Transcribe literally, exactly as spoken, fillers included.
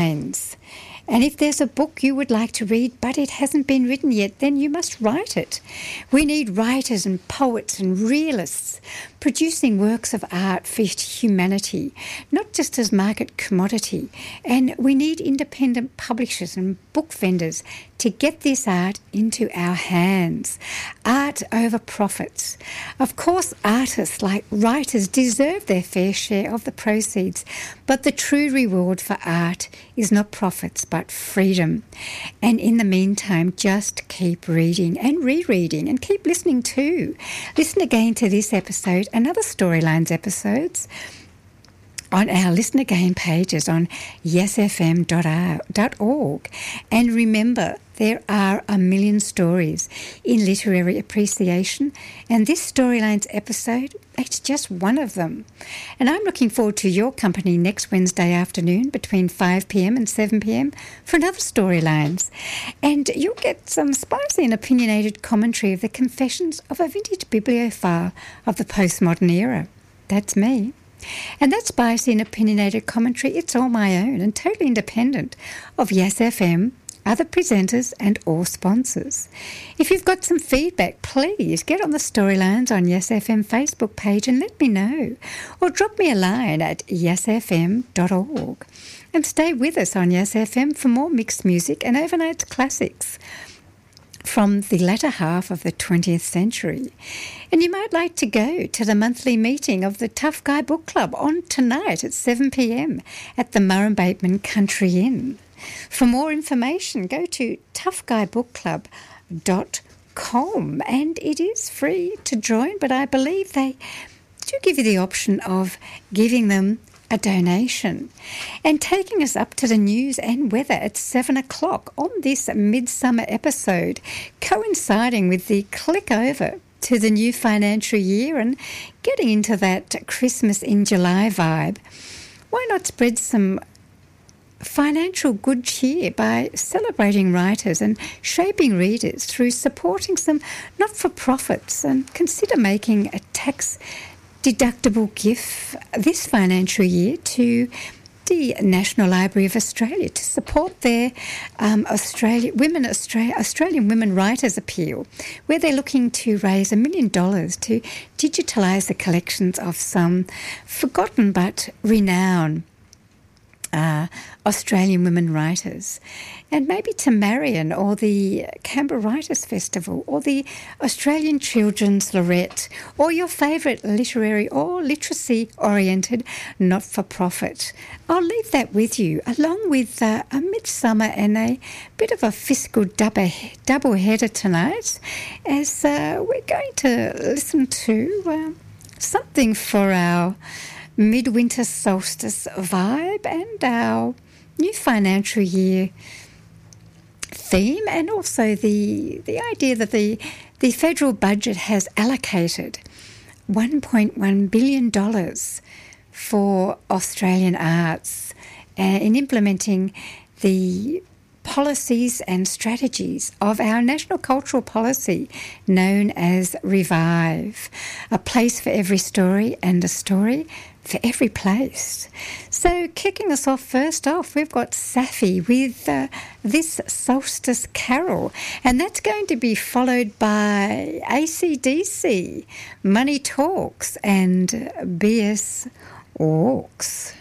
And if there's a book you would like to read but it hasn't been written yet, then you must write it. We need writers and poets and realists producing works of art for humanity, not just as market commodity. And we need independent publishers and book vendors to get this art into our hands. Art over profits. Of course, artists like writers deserve their fair share of the proceeds, but the true reward for art is not profits but freedom. And in the meantime, just keep reading and rereading and keep listening too. Listen again to this episode and other Storylines episodes on our Listen Again pages on yes f m dot org. And remember, there are a million stories in literary appreciation, and this Storylines episode is just one of them. And I'm looking forward to your company next Wednesday afternoon between five p.m. and seven p.m. for another Storylines. And you'll get some spicy and opinionated commentary of the confessions of a vintage bibliophile of the postmodern era. That's me. And that spicy and opinionated commentary, it's all my own and totally independent of Yes F M, other presenters and all sponsors. If you've got some feedback, please get on the Storylines on Yes F M Facebook page and let me know. Or drop me a line at yes f m dot org. And stay with us on Yes F M for more mixed music and overnight classics from the latter half of the twentieth century. And you might like to go to the monthly meeting of the Tough Guy Book Club on tonight at seven p.m. at the Murrum Bateman Country Inn. For more information, go to tough guy book club dot com, and it is free to join, but I believe they do give you the option of giving them a donation. And taking us up to the news and weather at seven o'clock on this midsummer episode, coinciding with the click over to the new financial year and getting into that Christmas in July vibe, why not spread some financial good cheer by celebrating writers and shaping readers through supporting some not-for-profits, and consider making a tax deductible gift this financial year to the National Library of Australia to support their um, Australia, women, Australia, Australian Women Writers Appeal, where they're looking to raise a million dollars to digitalise the collections of some forgotten but renowned Uh, Australian women writers, and maybe to Marion or the Canberra Writers Festival or the Australian Children's Lorette or your favourite literary or literacy-oriented not-for-profit. I'll leave that with you, along with uh, a midsummer and a bit of a fiscal double, double header tonight, as uh, we're going to listen to uh, something for our midwinter solstice vibe and our new financial year theme, and also the the idea that the the federal budget has allocated one point one billion dollars for Australian arts uh, in implementing the policies and strategies of our national cultural policy known as Revive, a place for every story and a story for every place. So kicking us off first off, we've got Safi with uh, this Solstice Carol, and that's going to be followed by A C D C, Money Talks and B S Orcs.